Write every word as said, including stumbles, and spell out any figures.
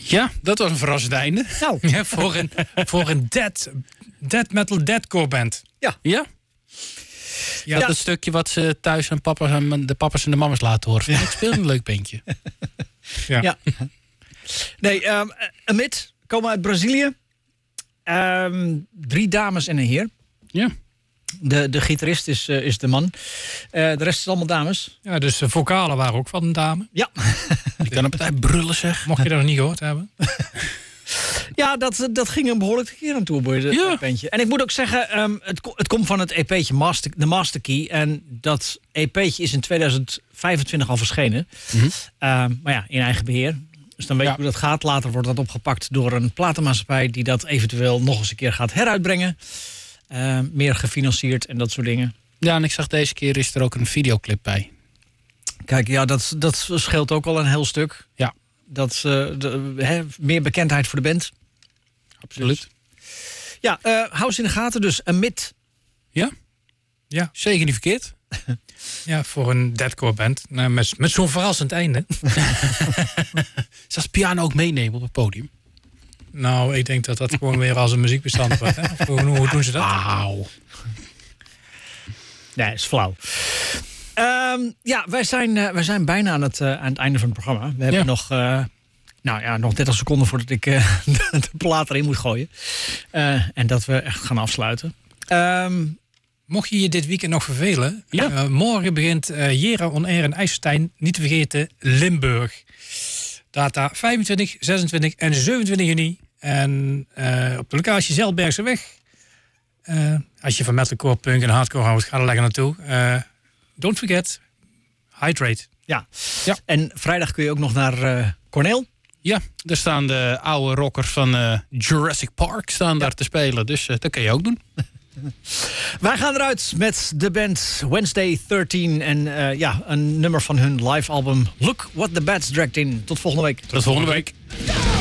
Ja, dat was een verrassend einde. Nou. Ja, voor een, voor een dead, dead metal deadcore band. Ja. Ja? Ja, dat stukje wat ze thuis aan papa, de papa's en de mama's laten horen. Ja. Ik speel een leuk bandje. Ja. Ja. Nee, um, Amit, komen uit Brazilië. Um, drie dames en een heer. Ja. De, de gitarist is, uh, is de man. Uh, de rest is allemaal dames. Ja, dus de vocalen waren ook van een dame. Ja. Die kan een partij brullen, zeg. Mocht je dat nog niet gehoord hebben. Ja, dat, dat ging een behoorlijk keer aan toe, boy, dat Ja. bandje. En ik moet ook zeggen, um, het, ko- het komt van het E P'tje Master, de Master Key. En dat E P'tje is in tweeduizend vijfentwintig al verschenen. Mm-hmm. Um, maar ja, in eigen beheer. Dus dan weet je Ja. hoe dat gaat. Later wordt dat opgepakt door een platenmaatschappij die dat eventueel nog eens een keer gaat heruitbrengen. Uh, meer gefinancierd en dat soort dingen. Ja, en ik zag deze keer is er ook een videoclip bij. Kijk, ja, dat, dat scheelt ook al een heel stuk. Ja. Dat uh, de, hè, meer bekendheid voor de band. Absoluut. Ja, uh, hou ze in de gaten dus. Amit. Ja? Ja. Zeker niet verkeerd. Ja, voor een deadcore band. Nou, met met zo'n verrassend einde. Zelfs piano ook meenemen op het podium. Nou, ik denk dat dat gewoon weer als een muziekbestand wordt. Hè? Of hoe, hoe doen ze dat? Wauw. Nee, is flauw. Um, ja, wij zijn, uh, wij zijn bijna aan het, uh, aan het einde van het programma. We hebben Ja. nog, uh, nou ja, nog dertig seconden voordat ik uh, de plaat erin moet gooien. Uh, en dat we echt gaan afsluiten. Um, Mocht je je dit weekend nog vervelen... Ja. Uh, morgen begint uh, Jera On Air in IJsselstein. Niet te vergeten, Limburg. Data vijfentwintig, zesentwintig en zevenentwintig juni. En uh, op de locatie Zeilbergseweg. Uh, als je van metalcore, punk en hardcore houdt, ga er lekker naartoe. Uh, don't forget, hydrate. ja. Ja. En vrijdag kun je ook nog naar uh, Corneel. Ja, er staan de oude rockers van uh, Jurassic Park staan daar te spelen. Dus uh, dat kan je ook doen. Wij gaan eruit met de band Wednesday dertien. En uh, ja, een nummer van hun live album Look What the Bats Dragged In. Tot volgende week. Tot volgende week.